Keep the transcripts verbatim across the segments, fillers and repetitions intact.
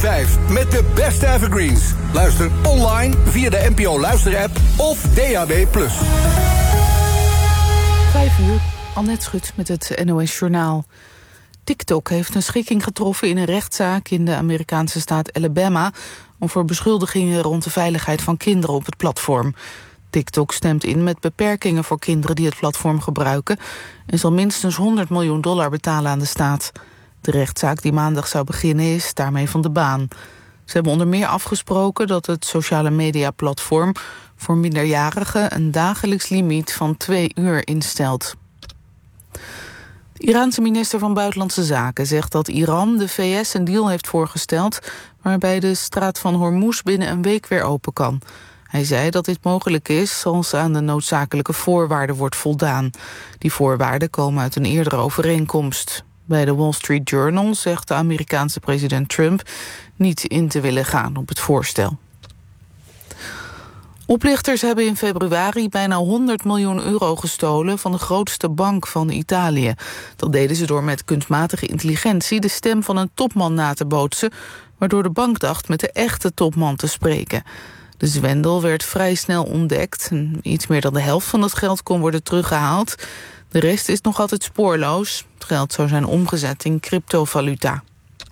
vijf met de beste evergreens. Luister online via de N P O Luister-app of D A B plus. Vijf uur, Annette Schut met het N O S Journaal. TikTok heeft een schikking getroffen in een rechtszaak in de Amerikaanse staat Alabama over beschuldigingen rond de veiligheid van kinderen op het platform. TikTok stemt in met beperkingen voor kinderen die het platform gebruiken en zal minstens honderd miljoen dollar betalen aan de staat. De rechtszaak die maandag zou beginnen is daarmee van de baan. Ze hebben onder meer afgesproken dat het sociale mediaplatform voor minderjarigen een dagelijks limiet van twee uur instelt. De Iraanse minister van Buitenlandse Zaken zegt dat Iran de V S een deal heeft voorgesteld waarbij de straat van Hormuz binnen een week weer open kan. Hij zei dat dit mogelijk is als aan de noodzakelijke voorwaarden wordt voldaan. Die voorwaarden komen uit een eerdere overeenkomst. Bij de Wall Street Journal zegt de Amerikaanse president Trump niet in te willen gaan op het voorstel. Oplichters hebben in februari bijna honderd miljoen euro gestolen van de grootste bank van Italië. Dat deden ze door met kunstmatige intelligentie de stem van een topman na te bootsen, waardoor de bank dacht met de echte topman te spreken. De zwendel werd vrij snel ontdekt en iets meer dan de helft van het geld kon worden teruggehaald. De rest is nog altijd spoorloos. Het geld zou zijn omgezet in cryptovaluta.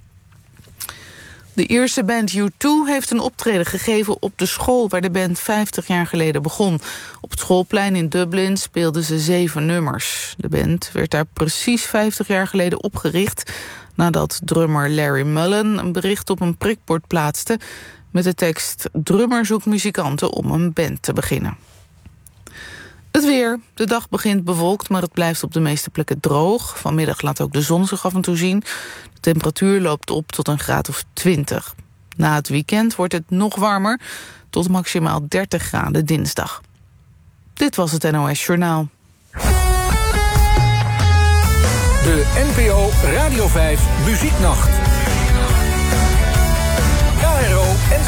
De Ierse band U twee heeft een optreden gegeven op de school waar de band vijftig jaar geleden begon. Op het schoolplein in Dublin speelden ze zeven nummers. De band werd daar precies vijftig jaar geleden opgericht nadat drummer Larry Mullen een bericht op een prikbord plaatste met de tekst: drummer zoekt muzikanten om een band te beginnen. Het weer. De dag begint bewolkt, maar het blijft op de meeste plekken droog. Vanmiddag laat ook de zon zich af en toe zien. De temperatuur loopt op tot een graad of twintig. Na het weekend wordt het nog warmer, tot maximaal dertig graden dinsdag. Dit was het N O S Journaal. De N P O Radio vijf Muzieknacht.